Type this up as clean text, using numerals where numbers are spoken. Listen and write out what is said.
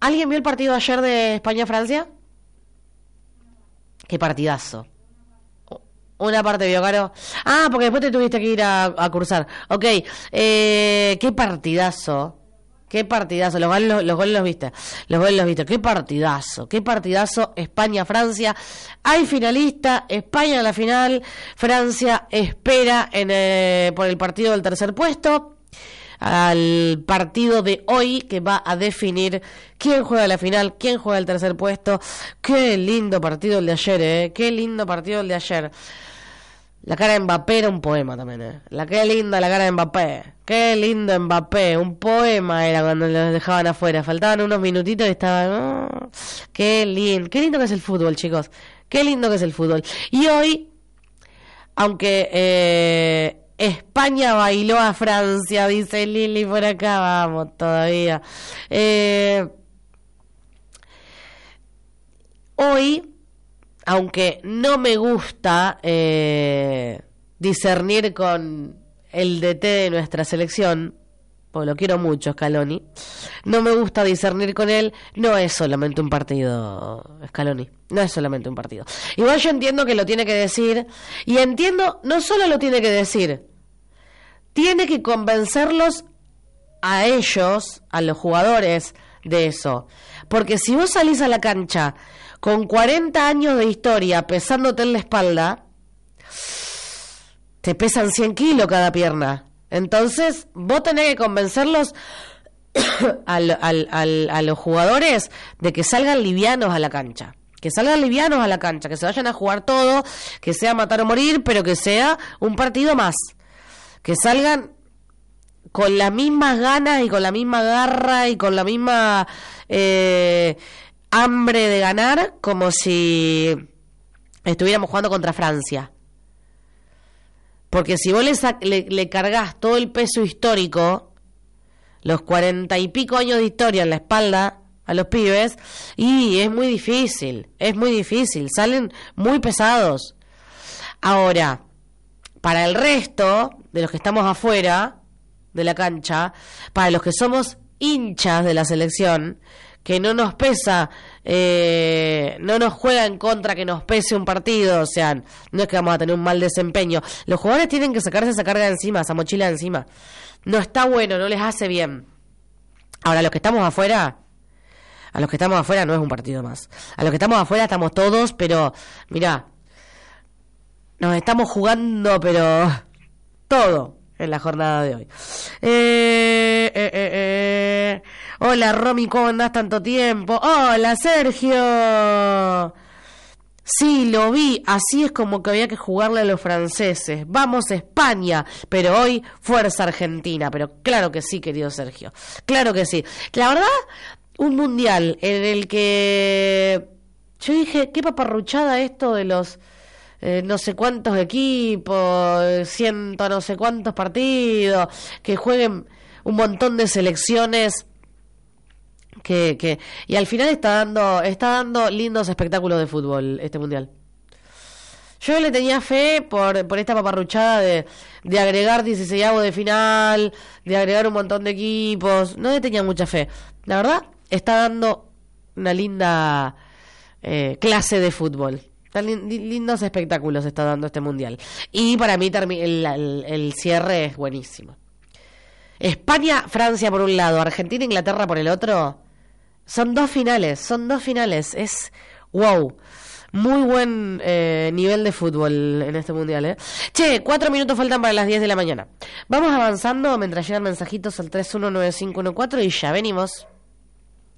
¿Alguien vio el partido de ayer de España-Francia? Qué partidazo. Una parte vio, Caro. Ah, porque después te tuviste que ir a cursar. Ok, qué partidazo. Qué partidazo. Los goles los viste. Los goles los viste. Qué partidazo. Qué partidazo. España-Francia. Hay finalista. España en la final. Francia espera por el partido del tercer puesto. Al partido de hoy que va a definir quién juega la final, quién juega el tercer puesto. Qué lindo partido el de ayer, qué lindo partido el de ayer. La cara de Mbappé era un poema también, qué linda la cara de Mbappé, qué lindo Mbappé, un poema era cuando los dejaban afuera, faltaban unos minutitos y estaban, qué lindo que es el fútbol, chicos, qué lindo que es el fútbol. Y hoy, aunque España bailó a Francia, dice Lili por acá, vamos todavía. Hoy, aunque no me gusta discernir con el DT de nuestra selección, porque lo quiero mucho, Scaloni, no me gusta discernir con él, no es solamente un partido, Scaloni, no es solamente un partido. Igual yo entiendo que lo tiene que decir, y entiendo, no solo lo tiene que decir, tiene que convencerlos a ellos, a los jugadores, de eso. Porque si vos salís a la cancha con 40 años de historia pesándote en la espalda, te pesan 100 kilos cada pierna. Entonces, vos tenés que convencerlos a los jugadores de que salgan livianos a la cancha. Que salgan livianos a la cancha, que se vayan a jugar todo, que sea matar o morir, pero que sea un partido más. Que salgan con las mismas ganas y con la misma garra y con la misma hambre de ganar, como si estuviéramos jugando contra Francia. Porque si vos le cargas todo el peso histórico, los 40 y pico años de historia en la espalda a los pibes, y es muy difícil, salen muy pesados. Ahora, para el resto de los que estamos afuera de la cancha, para los que somos hinchas de la selección, que no nos pesa, no nos juega en contra que nos pese un partido, o sea, no es que vamos a tener un mal desempeño. Los jugadores tienen que sacarse esa carga de encima, esa mochila de encima. No está bueno, no les hace bien. Ahora, los que estamos afuera no es un partido más. A los que estamos afuera estamos todos, pero mirá, nos estamos jugando, pero todo en la jornada de hoy. Hola, Romy, ¿cómo andás tanto tiempo? Hola, Sergio. Sí, lo vi, así es como que había que jugarle a los franceses. Vamos España, pero hoy fuerza Argentina. Pero claro que sí, querido Sergio, claro que sí. La verdad, un mundial en el que yo dije, qué paparruchada esto de los no sé cuántos equipos, no sé cuántos partidos, que jueguen un montón de selecciones, y al final está dando lindos espectáculos de fútbol este mundial. Yo le tenía fe por esta paparruchada de agregar 16avos de final, de agregar un montón de equipos. No le tenía mucha fe. La verdad, está dando una linda clase de fútbol. Lindos espectáculos está dando este mundial. Y para mí el cierre es buenísimo. España-Francia por un lado, Argentina-Inglaterra por el otro. Son dos finales. Es wow. Muy buen nivel de fútbol en este mundial, Che, 4 minutos faltan para las 10 de la mañana. Vamos avanzando mientras llegan mensajitos al 319514 y ya venimos.